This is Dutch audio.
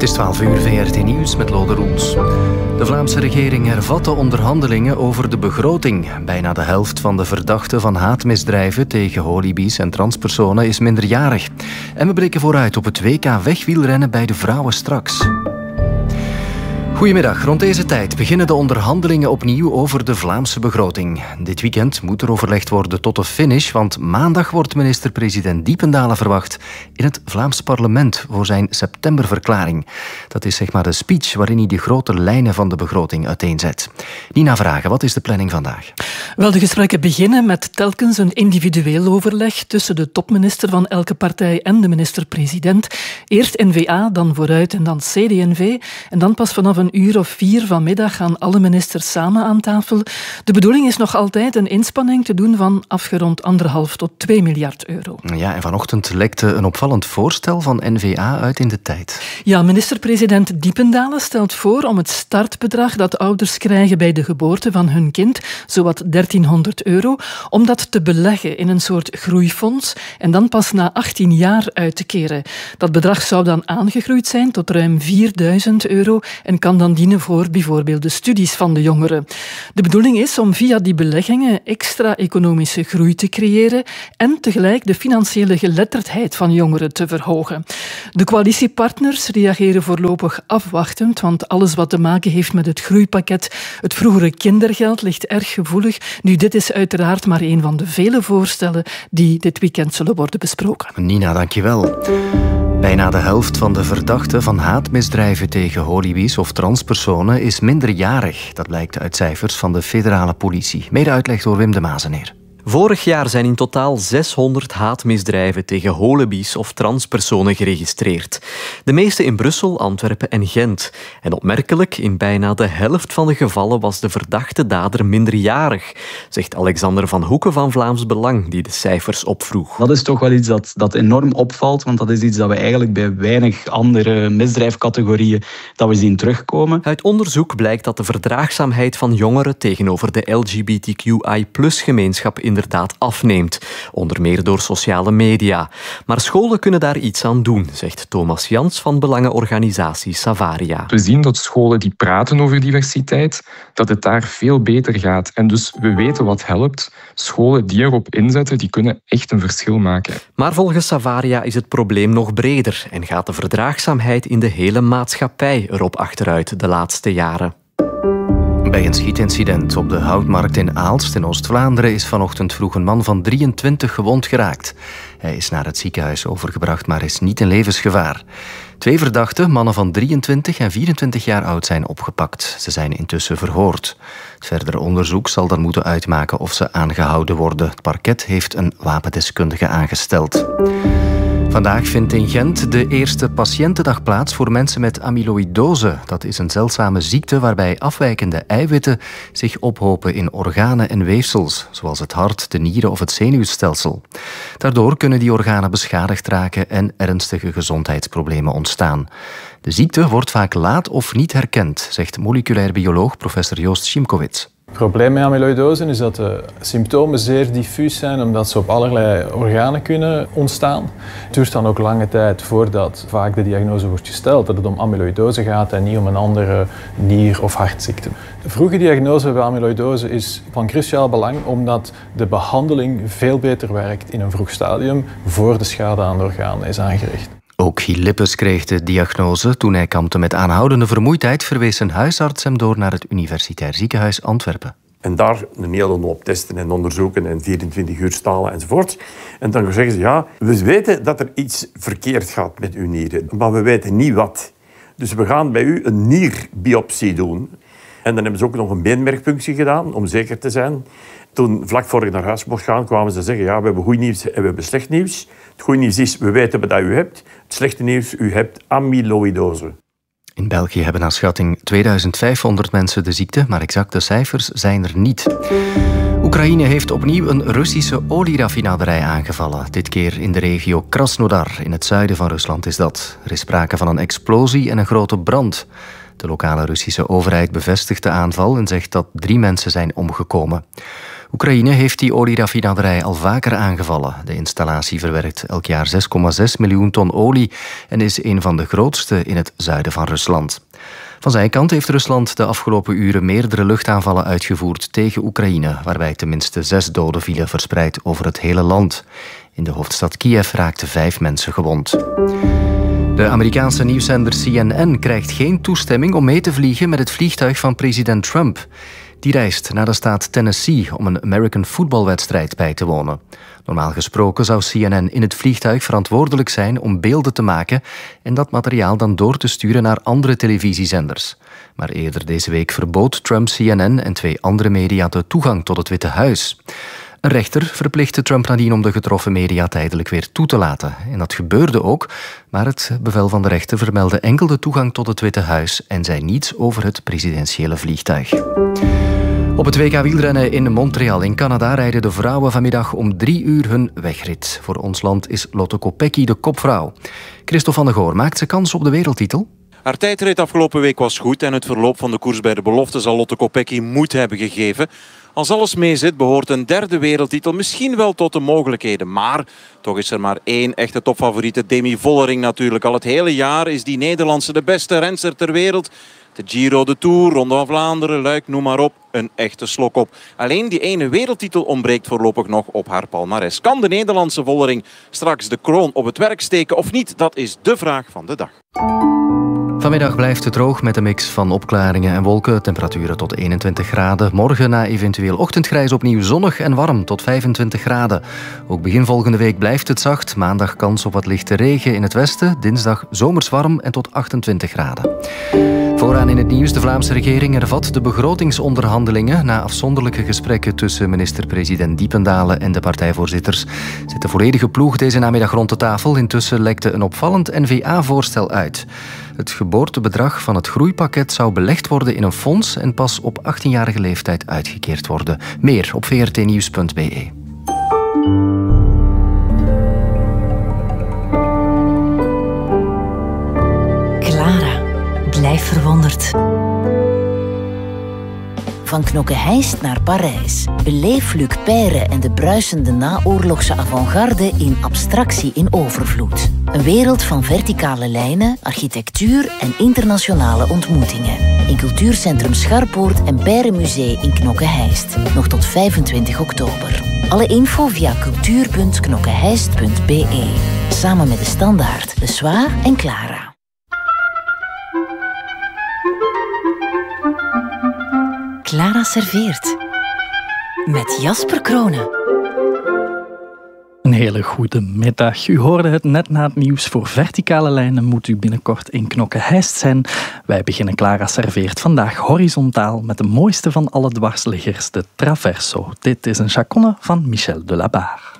Het is 12 uur, VRT Nieuws met Lode Roels. De Vlaamse regering hervat de onderhandelingen over de begroting. Bijna de helft van de verdachten van haatmisdrijven tegen holibies en transpersonen is minderjarig. En we blikken vooruit op het WK wegwielrennen bij de vrouwen straks. Goedemiddag. Rond deze tijd beginnen de onderhandelingen opnieuw over de Vlaamse begroting. Dit weekend moet er overlegd worden tot de finish, want maandag wordt minister-president Diependalen verwacht in het Vlaams parlement voor zijn septemberverklaring. Dat is zeg maar de speech waarin hij de grote lijnen van de begroting uiteenzet. Nina Vragen, wat is de planning vandaag? Wel, de gesprekken beginnen met telkens een individueel overleg tussen de topminister van elke partij en de minister-president. Eerst N-VA, dan Vooruit en dan CD&V. En dan pas vanaf een uur of 4 vanmiddag gaan alle ministers samen aan tafel. De bedoeling is nog altijd een inspanning te doen van afgerond 1,5 tot 2 miljard euro. Ja, en vanochtend lekte een opvallend voorstel van N-VA uit in de tijd. Ja, minister-president Diependalen stelt voor om het startbedrag dat ouders krijgen bij de geboorte van hun kind, zowat 1300 euro, om dat te beleggen in een soort groeifonds en dan pas na 18 jaar uit te keren. Dat bedrag zou dan aangegroeid zijn tot ruim 4000 euro en kan dan dienen voor bijvoorbeeld de studies van de jongeren. De bedoeling is om via die beleggingen extra economische groei te creëren en tegelijk de financiële geletterdheid van jongeren te verhogen. De coalitiepartners reageren voorlopig afwachtend, want alles wat te maken heeft met het groeipakket, het vroegere kindergeld, ligt erg gevoelig. Nu, dit is uiteraard maar een van de vele voorstellen die dit weekend zullen worden besproken. Nina, dankjewel. Bijna de helft van de verdachten van haatmisdrijven tegen holibies of transpersonen is minderjarig. Dat blijkt uit cijfers van de federale politie. Mede uitleg door Wim de Mazeneer. Vorig jaar zijn in totaal 600 haatmisdrijven tegen holibies of transpersonen geregistreerd. De meeste in Brussel, Antwerpen en Gent. En opmerkelijk, in bijna de helft van de gevallen was de verdachte dader minderjarig, zegt Alexander van Hoeken van Vlaams Belang, die de cijfers opvroeg. Dat is toch wel iets dat enorm opvalt, want dat is iets dat we eigenlijk bij weinig andere misdrijfcategorieën dat we zien terugkomen. Uit onderzoek blijkt dat de verdraagzaamheid van jongeren tegenover de LGBTQI+-gemeenschap inderdaad afneemt, onder meer door sociale media. Maar scholen kunnen daar iets aan doen, zegt Thomas Jans van belangenorganisatie Savaria. We zien dat scholen die praten over diversiteit, dat het daar veel beter gaat. En dus we weten wat helpt. Scholen die erop inzetten, die kunnen echt een verschil maken. Maar volgens Savaria is het probleem nog breder en gaat de verdraagzaamheid in de hele maatschappij erop achteruit de laatste jaren. Bij een schietincident op de Houtmarkt in Aalst in Oost-Vlaanderen is vanochtend vroeg een man van 23 gewond geraakt. Hij is naar het ziekenhuis overgebracht, maar is niet in levensgevaar. 2 verdachten, mannen van 23 en 24 jaar oud, zijn opgepakt. Ze zijn intussen verhoord. Het verdere onderzoek zal dan moeten uitmaken of ze aangehouden worden. Het parket heeft een wapendeskundige aangesteld. Vandaag vindt in Gent de eerste patiëntendag plaats voor mensen met amyloïdose. Dat is een zeldzame ziekte waarbij afwijkende eiwitten zich ophopen in organen en weefsels, zoals het hart, de nieren of het zenuwstelsel. Daardoor kunnen die organen beschadigd raken en ernstige gezondheidsproblemen ontstaan. De ziekte wordt vaak laat of niet herkend, zegt moleculair bioloog professor Joost Szymkowicz. Het probleem met amyloïdose is dat de symptomen zeer diffuus zijn, omdat ze op allerlei organen kunnen ontstaan. Het duurt dan ook lange tijd voordat vaak de diagnose wordt gesteld dat het om amyloïdose gaat en niet om een andere nier- of hartziekte. De vroege diagnose bij amyloïdose is van cruciaal belang, omdat de behandeling veel beter werkt in een vroeg stadium voor de schade aan de organen is aangericht. Ook Giel Lippes kreeg de diagnose. Toen hij kampte met aanhoudende vermoeidheid, verwees een huisarts hem door naar het Universitair Ziekenhuis Antwerpen. En daar een hele hoop testen en onderzoeken en 24 uur stalen enzovoort. En dan zeggen ze, ja, we weten dat er iets verkeerd gaat met uw nieren, maar we weten niet wat. Dus we gaan bij u een nierbiopsie doen. En dan hebben ze ook nog een beenmergpunctie gedaan, om zeker te zijn. Toen, vlak voor ik naar huis mocht gaan, kwamen ze zeggen, ja, we hebben goed nieuws en we hebben slecht nieuws. Het goede nieuws is, we weten wat u hebt. Het slechte nieuws, u hebt amyloïdose. In België hebben naar schatting 2500 mensen de ziekte, maar exacte cijfers zijn er niet. Oekraïne heeft opnieuw een Russische olieraffinaderij aangevallen. Dit keer in de regio Krasnodar, in het zuiden van Rusland is dat. Er is sprake van een explosie en een grote brand. De lokale Russische overheid bevestigt de aanval en zegt dat 3 mensen zijn omgekomen. Oekraïne heeft die olieraffinaderij al vaker aangevallen. De installatie verwerkt elk jaar 6,6 miljoen ton olie en is een van de grootste in het zuiden van Rusland. Van zijn kant heeft Rusland de afgelopen uren meerdere luchtaanvallen uitgevoerd tegen Oekraïne, waarbij tenminste 6 doden vielen verspreid over het hele land. In de hoofdstad Kiev raakten 5 mensen gewond. De Amerikaanse nieuwszender CNN krijgt geen toestemming om mee te vliegen met het vliegtuig van president Trump. Die reist naar de staat Tennessee om een American footballwedstrijd bij te wonen. Normaal gesproken zou CNN in het vliegtuig verantwoordelijk zijn om beelden te maken en dat materiaal dan door te sturen naar andere televisiezenders. Maar eerder deze week verbood Trump CNN en 2 andere media de toegang tot het Witte Huis. Een rechter verplichtte Trump nadien om de getroffen media tijdelijk weer toe te laten. En dat gebeurde ook, maar het bevel van de rechter vermeldde enkel de toegang tot het Witte Huis en zei niets over het presidentiële vliegtuig. Op het WK wielrennen in Montreal in Canada rijden de vrouwen vanmiddag om 3 uur hun wegrit. Voor ons land is Lotte Kopecky de kopvrouw. Christophe van der Goor, maakt ze kans op de wereldtitel? Haar tijdrit afgelopen week was goed en het verloop van de koers bij de belofte zal Lotte Kopecky moed hebben gegeven. Als alles meezit, behoort een 3e wereldtitel misschien wel tot de mogelijkheden. Maar toch is er maar 1 echte topfavoriete, Demi Vollering natuurlijk. Al het hele jaar is die Nederlandse de beste renster ter wereld. De Giro, de Tour, Ronde van Vlaanderen, Luik, noem maar op. Een echte slok op. Alleen die ene wereldtitel ontbreekt voorlopig nog op haar palmares. Kan de Nederlandse Vollering straks de kroon op het werk steken of niet? Dat is de vraag van de dag. Vanmiddag blijft het droog met een mix van opklaringen en wolken. Temperaturen tot 21 graden. Morgen na eventueel ochtendgrijs opnieuw zonnig en warm tot 25 graden. Ook begin volgende week blijft het zacht. Maandag kans op wat lichte regen in het westen. Dinsdag zomers warm en tot 28 graden. Vooraan in het nieuws, de Vlaamse regering hervat de begrotingsonderhandelingen. Na afzonderlijke gesprekken tussen minister-president Diependalen en de partijvoorzitters zit de volledige ploeg deze namiddag rond de tafel. Intussen lekte een opvallend N-VA-voorstel uit. Het geboortebedrag van het groeipakket zou belegd worden in een fonds en pas op 18-jarige leeftijd uitgekeerd worden. Meer op vrtnieuws.be. Clara, blijf verwonderd. Van Knokke-Heist naar Parijs. Beleef Luc Peyre en de bruisende naoorlogse avant-garde in abstractie in overvloed. Een wereld van verticale lijnen, architectuur en internationale ontmoetingen. In cultuurcentrum Scharpoort en Peyre Museum in Knokke-Heist. Nog tot 25 oktober. Alle info via cultuur.knokkeheist.be. Samen met de Standaard, De Soir en Clara. Clara serveert. Met Jasper Kronen. Een hele goede middag. U hoorde het net na het nieuws. Voor verticale lijnen moet u binnenkort in Knokke-Heist zijn. Wij beginnen Clara serveert vandaag horizontaal met de mooiste van alle dwarsliggers, de Traverso. Dit is een chaconne van Michel Delabarre.